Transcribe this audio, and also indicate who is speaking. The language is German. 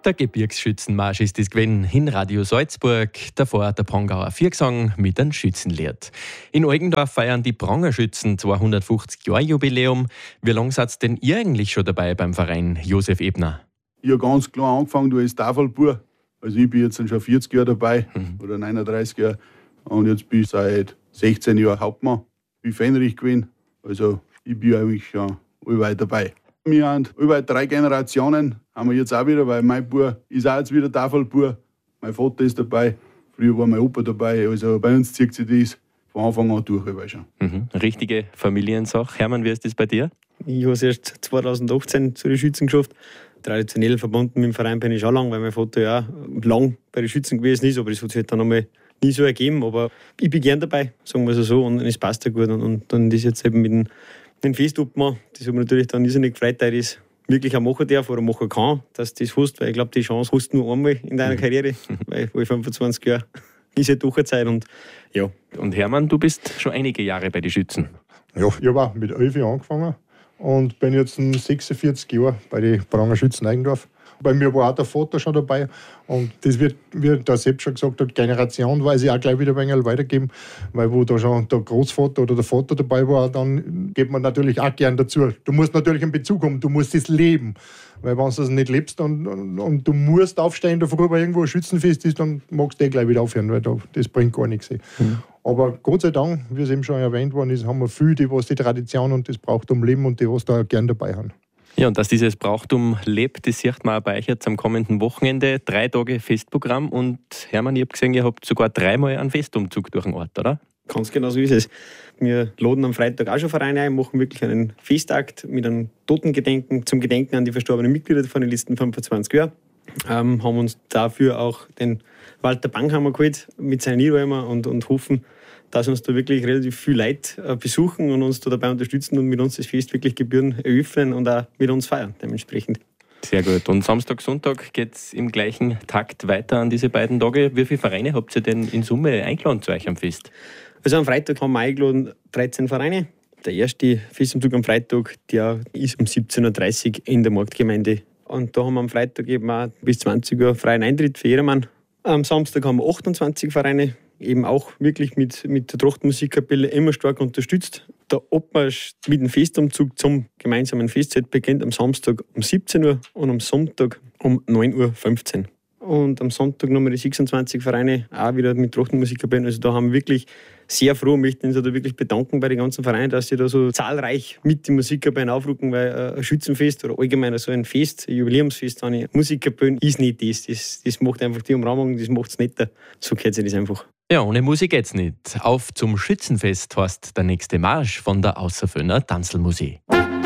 Speaker 1: Der Gebirgsschützenmarsch ist das gewesen in Radio Salzburg. Davor der Prangauer Viergesang mit einem Schützenlied. In Eugendorf feiern die Prangerschützen 250-Jahr-Jubiläum. Wie lange seid denn ihr eigentlich schon dabei beim Verein, Josef Ebner?
Speaker 2: Ich habe ganz klar angefangen als Tafelbub. Also ich bin jetzt schon 40 Jahre dabei, oder 39 Jahre. Und jetzt bin ich seit 16 Jahren Hauptmann. Ich bin Fähnrich gewesen. Also ich bin eigentlich schon allweit dabei. Wir haben über 3 Generationen, haben wir jetzt auch wieder, weil mein Bub ist auch jetzt wieder Tafelbub. Mein Vater ist dabei, früher war mein Opa dabei. Also bei uns zieht sich das von Anfang an durch. Schon.
Speaker 1: Richtige Familiensache. Hermann, wie ist das bei dir?
Speaker 3: Ich habe es erst 2018 zu den Schützen geschafft. Traditionell verbunden mit dem Verein bin ich schon lang, weil mein Vater ja auch lang bei den Schützen gewesen ist. Aber das hat sich dann einmal nie so ergeben. Aber ich bin gern dabei, sagen wir es so. Und es passt ja gut. Und dann das jetzt eben mit den Festobmann, das hat mich natürlich dann irrsinnig gefreut, dass ich das wirklich auch machen darf oder machen kann, dass du das hast. Weil ich glaube, die Chance hast du nur einmal in deiner Karriere. Weil 25 Jahre ist ja doch eine Zeit. Und ja.
Speaker 1: Und Hermann, du bist schon einige Jahre bei den Schützen.
Speaker 4: Ja, ich habe auch mit 11 Jahren angefangen und bin jetzt 46 Jahre bei den Prangerschützen Eigendorf. Bei mir war auch der Vater schon dabei und das wird, wie der Sepp schon gesagt hat, generationenweise auch gleich wieder ein wenig weitergeben, weil wo da schon der Großvater oder der Vater dabei war, dann geht man natürlich auch gern dazu. Du musst natürlich einen Bezug haben, du musst es leben, weil wenn du das nicht lebst und du musst aufstehen, da früher irgendwo ein Schützenfest ist, dann magst du gleich wieder aufhören, weil das bringt gar nichts. Aber Gott sei Dank, wie es eben schon erwähnt worden ist, haben wir viele, die was die Tradition und das Brauchtum leben und die was da gern dabei haben.
Speaker 1: Ja, und dass dieses Brauchtum lebt, das sieht man auch bei euch jetzt am kommenden Wochenende. 3 Tage Festprogramm und Hermann, ich habe gesehen, ihr habt sogar 3-mal einen Festumzug durch den Ort, oder?
Speaker 3: Ganz genau so ist es. Wir laden am Freitag auch schon Vereine ein, machen wirklich einen Festakt mit einem Totengedenken zum Gedenken an die verstorbenen Mitglieder von den letzten 25 Jahren. Haben uns dafür auch den Walter Banghammer geholt mit seinen Niederräumen und hoffen, dass uns da wirklich relativ viele Leute besuchen und uns da dabei unterstützen und mit uns das Fest wirklich gebührend eröffnen und auch mit uns feiern dementsprechend.
Speaker 1: Sehr gut. Und Samstag, Sonntag geht es im gleichen Takt weiter an diese beiden Tage. Wie viele Vereine habt ihr denn in Summe eingeladen zu euch am Fest?
Speaker 3: Also am Freitag haben wir eingeladen 13 Vereine. Der erste Festumzug am Freitag, der ist um 17.30 Uhr in der Marktgemeinde. Und da haben wir am Freitag eben auch bis 20 Uhr freien Eintritt für jedermann. Am Samstag haben wir 28 Vereine, eben auch wirklich mit der Trachtenmusikkapelle immer stark unterstützt. Der Abmarsch mit dem Festumzug zum gemeinsamen Festzeit beginnt am Samstag um 17 Uhr und am Sonntag um 9.15 Uhr. Und am Sonntag nochmal die 26 Vereine, auch wieder mit Trachtenmusikkapellen. Also da haben wir wirklich sehr froh, möchten uns da wirklich bedanken bei den ganzen Vereinen, dass sie da so zahlreich mit den Musikkapellen aufrücken, weil ein Schützenfest oder allgemein so ein Fest, ein Jubiläumsfest, eine Musikkapellen ist nicht das. Das macht einfach die Umrahmung, das macht es netter. So gehört sich das einfach.
Speaker 1: Ja, ohne Musik geht's nicht. Auf zum Schützenfest heißt der nächste Marsch von der Außerföhner Tanzelmusik.